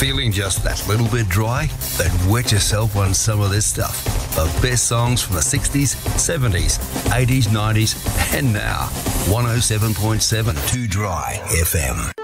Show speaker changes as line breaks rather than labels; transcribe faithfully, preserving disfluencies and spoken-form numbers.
Feeling just that little bit dry? Then wet yourself on some of this stuff. The best songs from the sixties, seventies, eighties, nineties, and now. one oh seven point seven Too Dry F M.